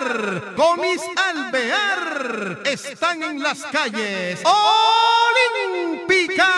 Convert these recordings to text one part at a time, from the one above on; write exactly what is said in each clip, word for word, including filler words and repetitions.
Alvear, Gomis Alvear, están en las calles Olímpica.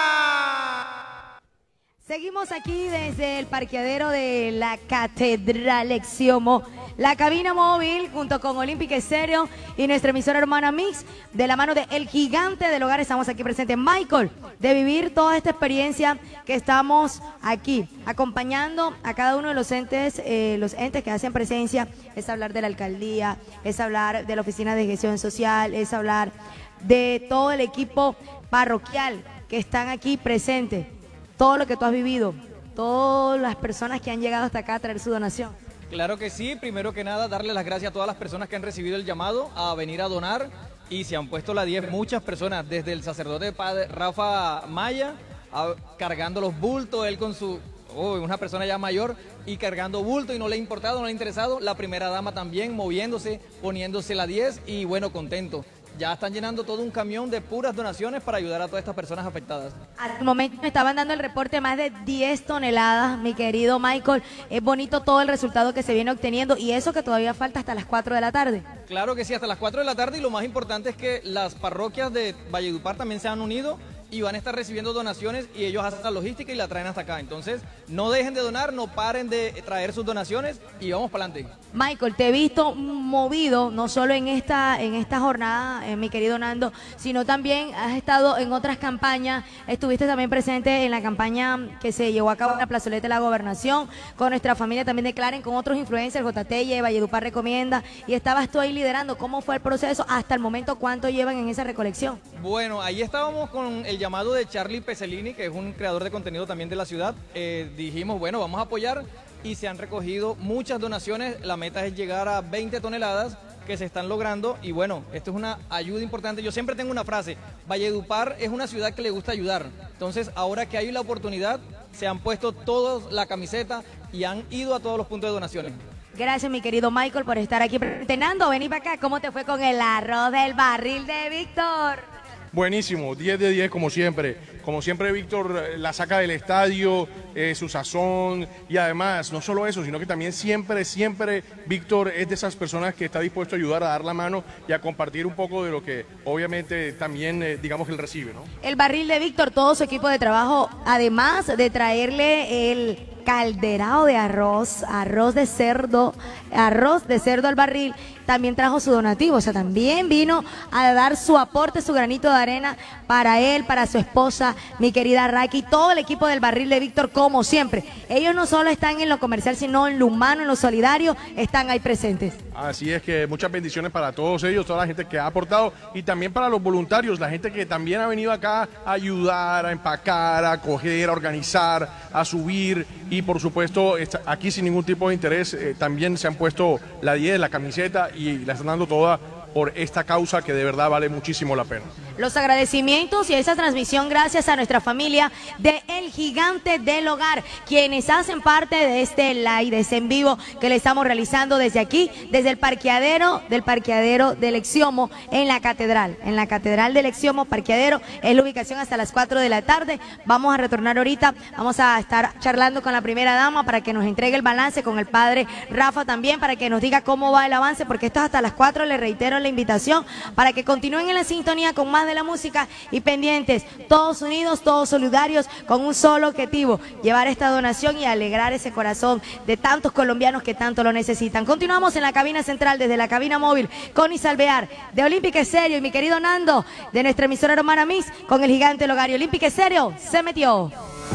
Seguimos aquí desde el parqueadero de la Catedral Exiomo, la cabina móvil junto con Olímpica Estéreo y nuestra emisora hermana Mix, de la mano de El Gigante del Hogar. Estamos aquí presentes, Michael, de vivir toda esta experiencia que estamos aquí acompañando a cada uno de los entes, eh, los entes que hacen presencia. Es hablar de la alcaldía, es hablar de la oficina de gestión social, es hablar de todo el equipo parroquial que están aquí presentes. Todo lo que tú has vivido, todas las personas que han llegado hasta acá a traer su donación. Claro que sí, primero que nada darle las gracias a todas las personas que han recibido el llamado a venir a donar y se han puesto la diez, muchas personas, desde el sacerdote padre Rafa Maya, a, cargando los bultos, él con su, oh, una persona ya mayor y cargando bulto y no le ha importado, no le ha interesado, la primera dama también moviéndose, poniéndose la diez y bueno, contento. Ya están llenando todo un camión de puras donaciones para ayudar a todas estas personas afectadas. Al momento me estaban dando el reporte más de diez toneladas, mi querido Michael. Es bonito todo el resultado que se viene obteniendo y eso que todavía falta hasta las cuatro de la tarde. Claro que sí, hasta las cuatro de la tarde y lo más importante es que las parroquias de Valledupar también se han unido y van a estar recibiendo donaciones y ellos hacen la logística y la traen hasta acá. Entonces, no dejen de donar, no paren de traer sus donaciones y vamos para adelante. Michael, te he visto movido, no solo en esta, en esta jornada, eh, mi querido Nando, sino también has estado en otras campañas, estuviste también presente en la campaña que se llevó a cabo en la plazoleta de la Gobernación, con nuestra familia también de Claren, con otros influencers, J T Y, Valledupar Recomienda, y estabas tú ahí liderando. ¿Cómo fue el proceso hasta el momento? ¿Cuánto llevan en esa recolección? Bueno, ahí estábamos con el llamado de Charlie Peselini, que es un creador de contenido también de la ciudad. Eh, dijimos, bueno, vamos a apoyar y se han recogido muchas donaciones. La meta es llegar a veinte toneladas que se están logrando y bueno, esto es una ayuda importante. Yo siempre tengo una frase, Valledupar es una ciudad que le gusta ayudar. Entonces, ahora que hay la oportunidad, se han puesto todos la camiseta y han ido a todos los puntos de donaciones. Gracias, mi querido Michael, por estar aquí. Nando, vení para acá. ¿Cómo te fue con el arroz del barril de Víctor? Buenísimo, diez de diez como siempre. Como siempre, Víctor la saca del estadio, eh, su sazón y además, no solo eso, sino que también siempre, siempre Víctor es de esas personas que está dispuesto a ayudar, a dar la mano y a compartir un poco de lo que obviamente también, eh, digamos que él recibe, ¿no? El barril de Víctor, todo su equipo de trabajo, además de traerle el calderado de arroz, arroz de cerdo, arroz de cerdo al barril, también trajo su donativo, o sea, también vino a dar su aporte, su granito de arena para él, para su esposa, mi querida Raki, todo el equipo del barril de Víctor, como siempre. Ellos no solo están en lo comercial, sino en lo humano, en lo solidario, están ahí presentes. Así es que muchas bendiciones para todos ellos, toda la gente que ha aportado y también para los voluntarios, la gente que también ha venido acá a ayudar, a empacar, a coger, a organizar, a subir y por supuesto aquí sin ningún tipo de interés eh, también se han puesto la diez, la camiseta y la están dando toda por esta causa que de verdad vale muchísimo la pena. Los agradecimientos y esa transmisión gracias a nuestra familia de El Gigante del Hogar, quienes hacen parte de este live, de este en vivo que le estamos realizando desde aquí, desde el parqueadero del parqueadero del Exiomo en la Catedral, en la Catedral del Exiomo, parqueadero, es la ubicación hasta las cuatro de la tarde. Vamos a retornar ahorita, vamos a estar charlando con la primera dama para que nos entregue el balance, con el padre Rafa también, para que nos diga cómo va el avance, porque esto es hasta las cuatro, le reitero la invitación para que continúen en la sintonía con más de la música y pendientes, todos unidos, todos solidarios, con un solo objetivo, llevar esta donación y alegrar ese corazón de tantos colombianos que tanto lo necesitan. Continuamos en la cabina central, desde la cabina móvil, con Isalvear, de Olímpica Estéreo y mi querido Nando, de nuestra emisora hermana Mix, con El Gigante del Hogar. Y Olímpica Estéreo se metió.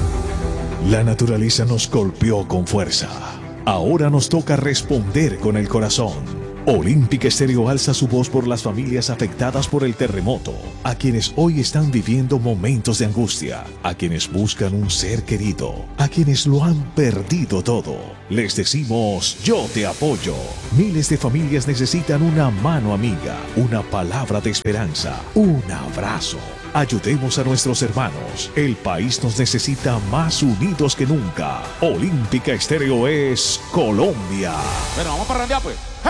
La naturaleza nos golpeó con fuerza. Ahora nos toca responder con el corazón. Olímpica Estéreo alza su voz por las familias afectadas por el terremoto, a quienes hoy están viviendo momentos de angustia, a quienes buscan un ser querido, a quienes lo han perdido todo. Les decimos, yo te apoyo. Miles de familias necesitan una mano amiga, una palabra de esperanza, un abrazo. Ayudemos a nuestros hermanos. El país nos necesita más unidos que nunca. Olímpica Estéreo es Colombia. Bueno, vamos para allá pues.